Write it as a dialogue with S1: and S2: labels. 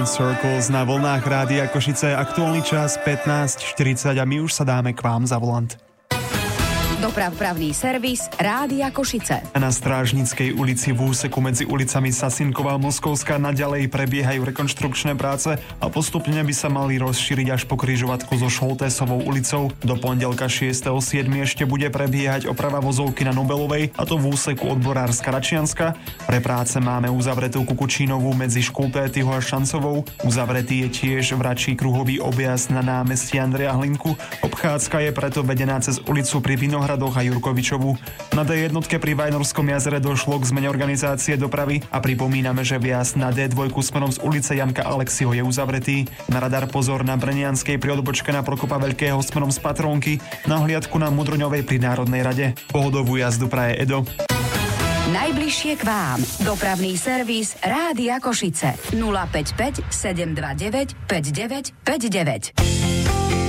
S1: Circles na vlnách Rádia Košice, aktuálny čas 15:40 a my už sa dáme k vám za volant.
S2: Dopravný servis Rádia Košice.
S1: Na Strážnickej ulici v úseku medzi ulicami Sasinková a Moskovská naďalej prebiehajú rekonštrukčné práce a postupne by sa mali rozšíriť až po križovatku so Šoltésovou ulicou. Do pondelka 6.7. ešte bude prebiehať oprava vozovky na Nobelovej, a to v úseku Odborárska Račianska. Pre práce máme uzavretú Kukučínovú medzi Škulpétyho a Šancovou. Uzavretý je tiež vračí kruhový objazd na námestí Andreja Hlinku. Obchádzka je preto vedená cez ulicu pri Vinohradoch a Jurkovičovu. Na D1 pri Vajnorskom jazere došlo k zmene organizácie dopravy a pripomíname, že vjazd na D2 smerom z ulice Janka Alexiho je uzavretý. Na radar pozor na Brnianskej pri odbočke na Prokopa Veľkého smerom z Patrónky, na hliadku na Mudroňovej pri Národnej rade. Pohodovú jazdu praje Edo.
S2: Najbližšie k vám. Dopravný servis Rádia Košice. 055 729 5959.